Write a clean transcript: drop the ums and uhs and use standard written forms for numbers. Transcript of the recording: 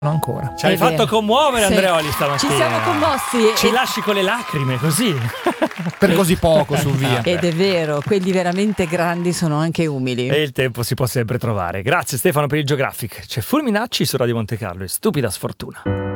ancora. Ci hai fatto commuovere, Sì. Andreoli, stamattina. Ci siamo commossi. Ci lasci con le lacrime, così. Per così poco, su via. Ed è vero, quelli veramente grandi sono anche umili. E il tempo si può sempre trovare. Grazie Stefano per il Geographic. C'è Fulminacci su Radio Monte Carlo e Stupida Sfortuna.